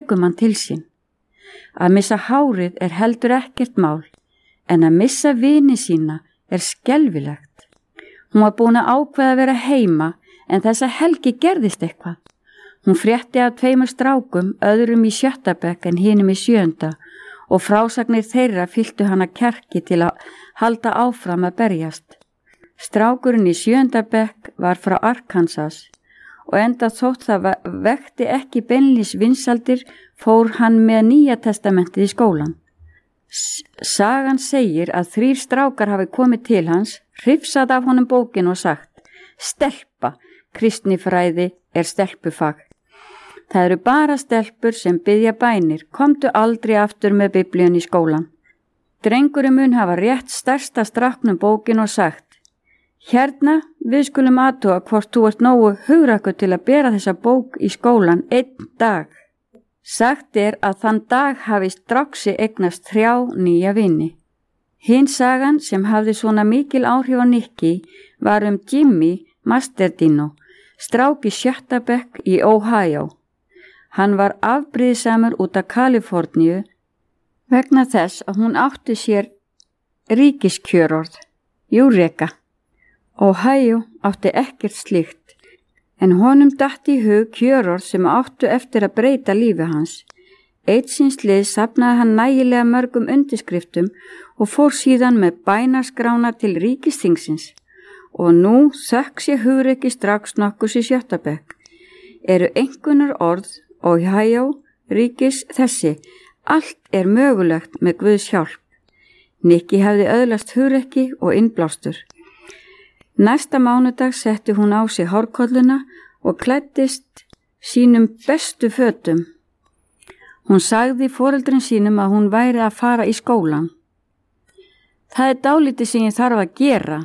tekur mann til sín. Að missa hárið heldur ekkert mál, en að missa vini sína skelfilegt. Hún var búin að ákveða að vera heima, en þessa helgi gerðist eitthvað. Hún frétti af 2 strákum, öðrum í 7. bekk en hinum í 7. og frásagnir þeirra fylltu hana kjarki til að halda áfram að berjast. Strákurinn í 7. bekk var frá Arkansas og enda þótt það vekti ekki beinlínis vinsaldir fór hann með Nýja testamentið í skólan. Sagan segir að 3 strákar hafi komið til hans, hrifsað af honum bókin og sagt: Stelpa, kristnifræði stelpufag. Það eru bara stelpur sem biðja bænir, komdu aldrei aftur með biblíun í skólan. Drengurinn mun hafa rétt stærsta stráknum bókin og sagt: Hérna, við skulum athuga hvort þú ert nógu hugrakkur til að bera þessa bók í skólan 1 dag. Sagt að þann dag hafi stráksi eignast 3 nýja vini. Hin sagan sem hafði svona mikil áhrif á Nikki var Jimmy Masterdino, strák í 7. bekk í Ohio. Hann var afbrýðisamur út af Kaliforníu vegna þess að hún átti sér ríkiskjörorð, Eureka. Ohio átti ekkert slíkt, en honum datt í hug kjörorð sem áttu eftir að breyta lífi hans. Eitt síns liðs safnaði hann nægilega mörgum undirskriftum og fór síðan með bænaskrána til ríkisþingsins. Og nú þökk sé hugrekki strax nokkurs í 7. bekk. Eru einhverjar orð Ohio ríkis þessi: allt mögulegt með Guðs hjálp. Nikki hafði öðlast hugrekki og innblástur. Næsta mánudag setti hún á sig hárkolluna og klæddist sínum bestu fötum. Hún sagði foreldrin sínum að hún væri að fara í skólan. Það dálítið sem ég þarf að gera.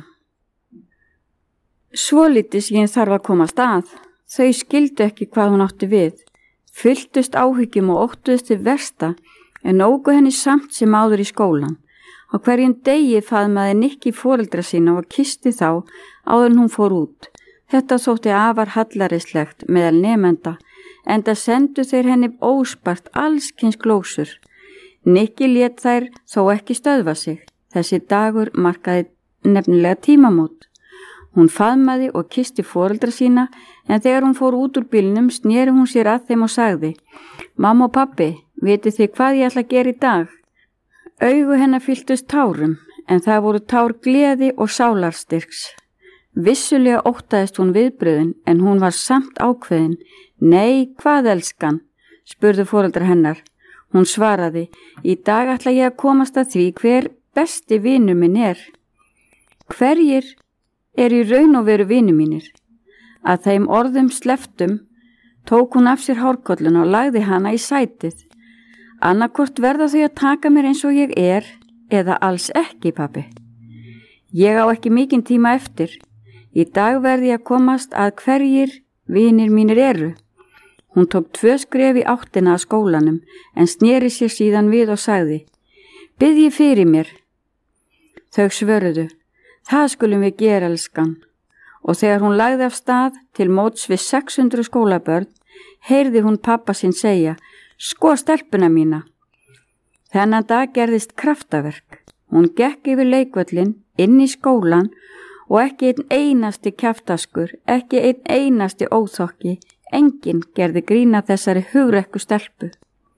Svolítið sem ég þarf að komast að. Þau skildu ekki hvað hún átti við. Fylltust áhyggjum og óttuðust til versta, en ógu henni samt sem áður í skólan. Á hverjum degi faðmaði Nikki foreldra sína og kyssti þá áður en hún fór út. Þetta þótti afar hallarislegt meðal nemenda, enda sendu þeir henni óspart allskyns glósur. Nikki lét þær þó ekki stöðva sig. Þessi dagur markaði nefnilega tímamót. Hún faðmaði og kyssti foreldra sína, en þegar hún fór út úr bílnum sneri hún sér að þeim og sagði: Mamma og pabbi, vitið þið hvað ég ætla að gera í dag? Augu hennar fylltust tárum, en það voru tár gleði og sálarstyrks. Vissulega óttaðist hún viðbröðin, en hún var samt ákveðin. Nei, hvað elskan? Spurðu foreldrar hennar. Hún svaraði: Í dag ætla ég að komast að því hver besti vinur minn er. Hverjir í raun og veru vinur mínir? Að þeim orðum sleftum tók hún af sér hárkolluna og lagði hana í sætið. Annarkvort verða þau að taka mér eins og ég eða alls ekki, pabbi. Ég á ekki mikinn tíma eftir. Í dag verði ég að komast að hverjir vinir mínir eru. Hún tók 2 skref í áttina að skólanum, en sneri sér síðan við og sagði: Biðji fyrir mér. Þau svöruðu: Það skulum við gera, elskan. Og þegar hún lagði af stað til móts við 600 skólabörn, heyrði hún pappa sinn segja: Sko stelpuna mína. Þennan dag gerðist kraftaverk. Hún gekk yfir leikvöllin, inn í skólan og ekki einn einasti kjaftaskur, ekki einn einasti óþokki, enginn gerði grína þessari hugrekku stelpu.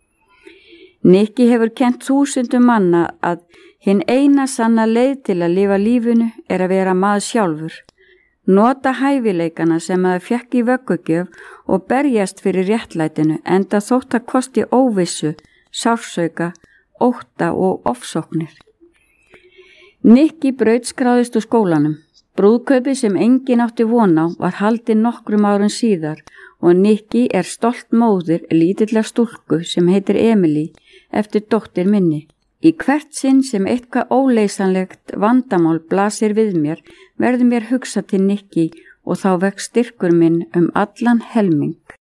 Nikki hefur kennt þúsundum manna að hinn eina sanna leið til að lifa lífinu að vera maður sjálfur. Nota hæfileikana sem maður fékk í vöggugjöf og berjast fyrir réttlætinu, enda þótt að kosti óvissu, sársauka, ótta og ofsóknir. Nikki brautskráðist úr skólanum. Brúðkaupi sem enginn átti von á var haldið nokkrum árum síðar og Nikki stolt móðir lítillar stúlku sem heitir Emily eftir dóttir minni. Í hvert sinn sem eitthvað óleysanlegt vandamál blasir við mér, verður mér hugsa til Nikki og þá vex styrkur minn allan helming.